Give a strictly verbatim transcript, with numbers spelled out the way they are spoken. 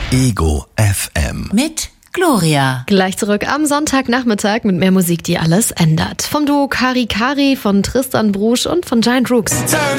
Ego F M. Mit Gloria. Gleich zurück am Sonntagnachmittag mit mehr Musik, die alles ändert. Vom Duo Kari Kari, von Tristan Brusch und von Giant Rooks. Turn